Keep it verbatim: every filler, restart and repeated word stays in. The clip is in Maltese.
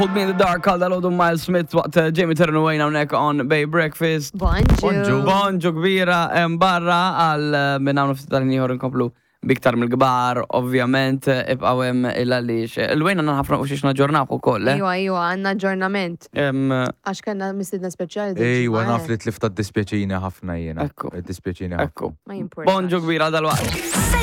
Hold Me in the Dark għal dal-għodu Miles Smith waqt Jamie Turner Wayne hawnhekk on Bay Breakfast. Bonġu. Bonġu kbira hemm barra għal minn hawn ftit tal-ieħor inkomplu biktar mill-kbar, ovvjament ibqgħu hemm il-għaliex. Il-wejn għandna ħafna xiex naġġornaw ukoll. Ejwa, ejwa, għandna aġġornament. Għax kellna mistiedna speċjali. Ejwa, naf li tlifta dispjaċini ħafna jiena. Ekku. Dispjaċini ħafna. Ekku. Ma jimpurtax. Bonġu kbira dal-waqt.